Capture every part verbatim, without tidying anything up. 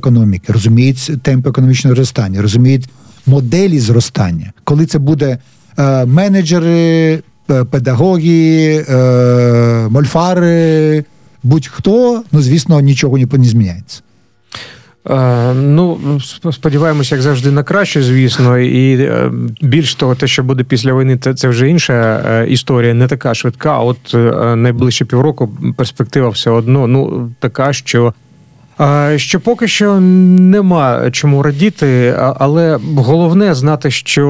економіки, розуміють темпи економічного зростання, розуміють моделі зростання. Коли це буде е, менеджери, е, педагоги, е, мольфари, будь-хто, ну, звісно, нічого не, не зміняється. Uh, ну, сподіваємося, як завжди, на краще, звісно, і uh, більш того, те, що буде після війни, це, це вже інша uh, історія, не така швидка, а от uh, найближче півроку перспектива все одно, ну, така, що Що поки що нема чому радіти, але головне знати,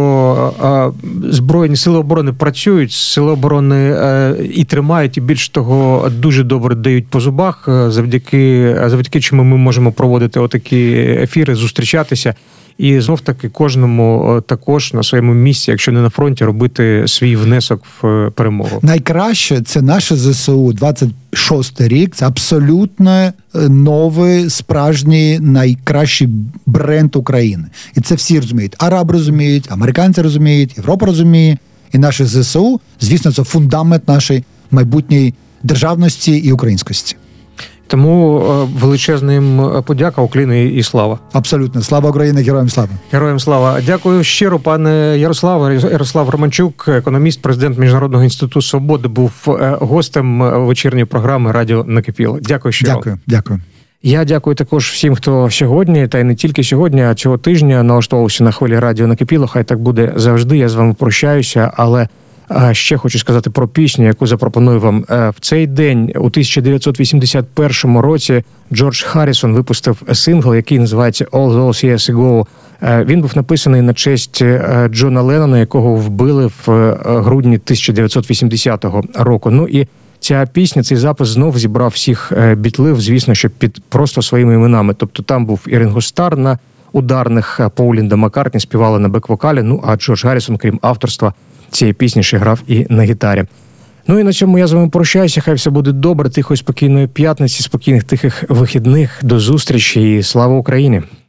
що Збройні сили оборони працюють, сили оборони і тримають, і більш того, дуже добре дають по зубах, завдяки, завдяки чому ми можемо проводити отакі ефіри, зустрічатися. І знов-таки кожному також на своєму місці, якщо не на фронті, робити свій внесок в перемогу. Найкраще – це наше ЗСУ. двадцять шостий рік – це абсолютно новий, справжній, найкращий бренд України. І це всі розуміють. Араби розуміють, американці розуміють, Європа розуміє. І наше ЗСУ, звісно, це фундамент нашої майбутньої державності і українськості. Тому величезна їм подяка, уклін і слава. Абсолютно. Слава Україні, героям слава. Героям слава. Дякую щиро, пане Ярославе. Ярослав Романчук, економіст, президент Міжнародного інституту свободи, був гостем вечірньої програми «Радіо Накипіло». Дякую щиро. Дякую, дякую. Я дякую також всім, хто сьогодні, та й не тільки сьогодні, а цього тижня налаштовувався на хвилі «Радіо Накипіло». Хай так буде завжди. Я з вами прощаюся, але ще хочу сказати про пісню, яку запропоную вам. В цей день, у тисяча дев'ятсот вісімдесят першому році, Джордж Харрісон випустив сингл, який називається «All Those Years Ago». Він був написаний на честь Джона Леннона, якого вбили в грудні тисяча дев'ятсот вісімдесятого року. Ну і ця пісня, цей запис знов зібрав всіх бітлів, звісно, що під просто своїми іменами. Тобто там був і Рінго Стар на ударних, Пол і Лінда Маккартні співали на бек-вокалі, ну а Джордж Харрісон, крім авторства цієї пісні, ще грав і на гітарі. Ну і на цьому я з вами прощаюся. Хай все буде добре, тихої, спокійної п'ятниці, спокійних, тихих вихідних. До зустрічі і слава Україні!